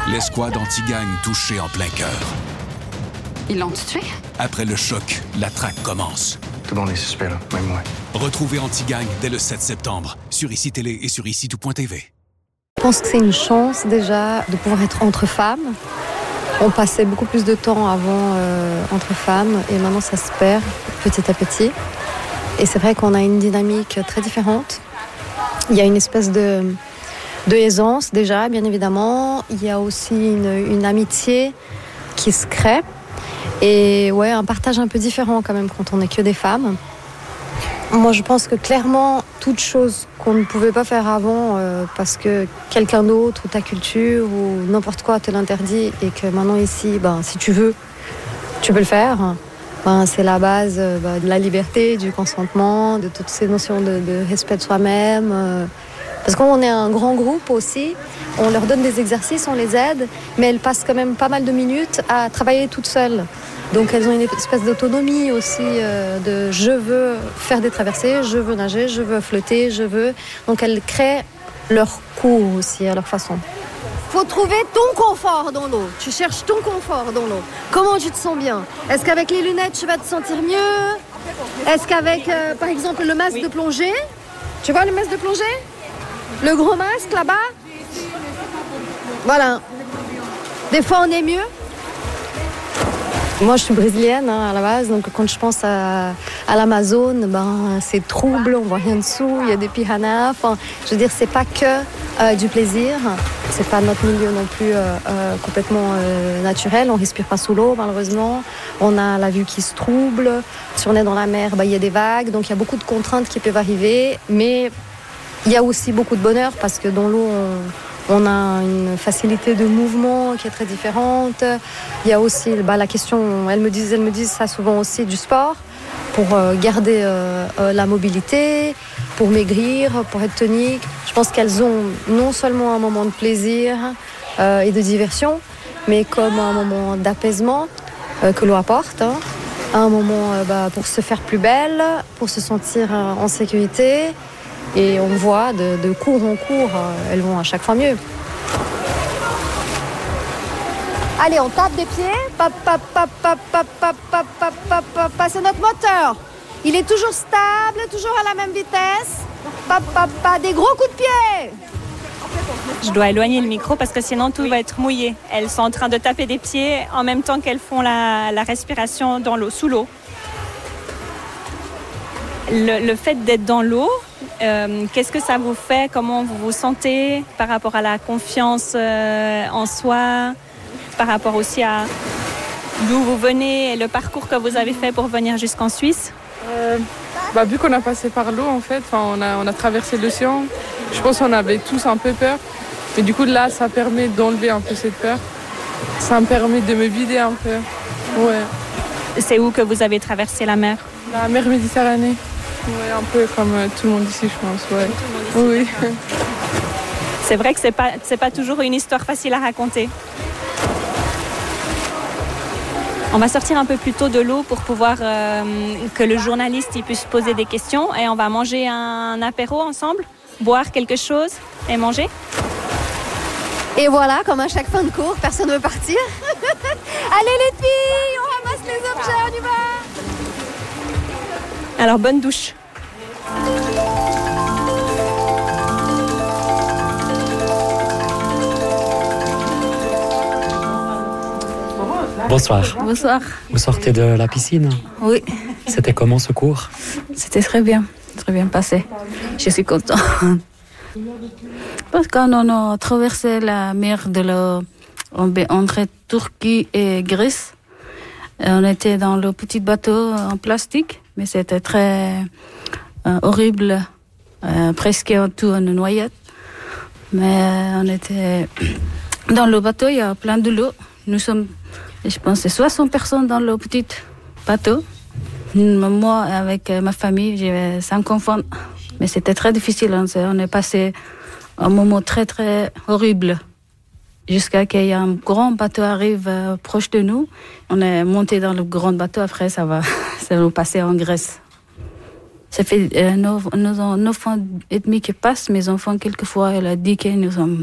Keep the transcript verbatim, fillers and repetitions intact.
L'escouade anti-gang touchée en plein cœur. Ils l'ont tué? Après le choc, la traque commence. Tout le monde est suspect, là, même moi. Retrouvez Anti-Gang dès le sept septembre sur I C I Télé et sur ici tout point t v. Je pense que c'est une chance déjà de pouvoir être entre femmes. On passait beaucoup plus de temps avant euh, entre femmes et maintenant ça se perd petit à petit. Et c'est vrai qu'on a une dynamique très différente. Il y a une espèce de, de aisance déjà, bien évidemment. Il y a aussi une, une amitié qui se crée. Et ouais, un partage un peu différent quand même quand on n'est que des femmes. Moi, je pense que clairement, toute chose qu'on ne pouvait pas faire avant euh, parce que quelqu'un d'autre ou ta culture ou n'importe quoi te l'interdit et que maintenant ici, ben, si tu veux, tu peux le faire. Ben, c'est la base euh, ben, de la liberté, du consentement, de toutes ces notions de, de respect de soi-même. Euh, parce qu'on est un grand groupe aussi, on leur donne des exercices, on les aide, mais elles passent quand même pas mal de minutes à travailler toutes seules. Donc elles ont une espèce d'autonomie aussi euh, de je veux faire des traversées, je veux nager, je veux flotter, je veux... Donc elles créent leur cours aussi à leur façon. Faut trouver ton confort dans l'eau. Tu cherches ton confort dans l'eau. Comment tu te sens bien? Est-ce qu'avec les lunettes tu vas te sentir mieux? Est-ce qu'avec euh, par exemple le masque oui. de plongée? Tu vois le masque de plongée? Le gros masque là-bas? Voilà. Des fois on est mieux. Moi, je suis brésilienne hein, à la base, donc quand je pense à, à l'Amazone, ben, c'est trouble, on voit rien dessous, il y a des piranhas. Enfin, je veux dire, c'est pas que euh, du plaisir, c'est pas notre milieu non plus euh, euh, complètement euh, naturel. On respire pas sous l'eau, malheureusement. On a la vue qui se trouble. Si on est dans la mer, ben, il y a des vagues, donc il y a beaucoup de contraintes qui peuvent arriver. Mais il y a aussi beaucoup de bonheur parce que dans l'eau, on On a une facilité de mouvement qui est très différente. Il y a aussi bah, la question, elles me disent, elles me disent ça souvent aussi, du sport, pour euh, garder euh, euh, la mobilité, pour maigrir, pour être tonique. Je pense qu'elles ont non seulement un moment de plaisir euh, et de diversion, mais comme un moment d'apaisement euh, que l'eau apporte. Hein. Un moment euh, bah, pour se faire plus belle, pour se sentir euh, en sécurité. Et on voit de, de cours en cours, euh, elles vont à chaque fois mieux. Allez, on tape des pieds. Pa, pa, pa, pa, pa, pa, pa, pa, pa, pa, pa. C'est notre moteur. Il est toujours stable, toujours à la même vitesse. Pa, pa, pa. Des gros coups de pied. Je dois éloigner le micro parce que sinon tout va être mouillé. Elles sont en train de taper des pieds en même temps qu'elles font la, la respiration dans l'eau, sous l'eau. Le, le fait d'être dans l'eau, euh, qu'est-ce que ça vous fait? Comment vous vous sentez par rapport à la confiance euh, en soi, par rapport aussi à d'où vous venez et le parcours que vous avez fait pour venir jusqu'en Suisse? euh, bah, Vu qu'on a passé par l'eau, en fait, on a, on a traversé l'océan, je pense qu'on avait tous un peu peur. Mais du coup, là, ça permet d'enlever un peu cette peur. Ça me permet de me vider un peu. Ouais. C'est où que vous avez traversé la mer? La mer Méditerranée. Ouais, un peu comme euh, tout le monde ici, je pense. Ouais. Oui. C'est vrai que c'est pas, c'est pas toujours une histoire facile à raconter. On va sortir un peu plus tôt de l'eau pour pouvoir euh, que le journaliste il puisse poser des questions et on va manger un apéro ensemble, boire quelque chose et manger. Et voilà, comme à chaque fin de cours, personne ne veut partir. Allez les filles, on ramasse les objets, on y va. Alors, bonne douche. Bonsoir. Bonsoir. Vous sortez de la piscine? Oui. C'était comment ce cours? C'était très bien, très bien passé. Je suis contente. Parce qu'on a traversé la mer de l'eau entre Turquie et Grèce. On était dans le petit bateau en plastique, mais c'était très euh, horrible, euh, presque en tout une noyade. Mais on était dans le bateau, il y a plein de l'eau. Nous sommes, je pense, soixante personnes dans le petit bateau. Moi, avec ma famille, j'ai cinq enfants. Mais c'était très difficile. On est passé un moment très, très horrible. Jusqu'à qu'il y ait un grand bateau arrive euh, proche de nous. On est monté dans le grand bateau. Après, ça va, ça va passer en Grèce. Ça fait euh, neuf ans et demi qui passent. Mes enfants, quelquefois, elle a dit que nous sommes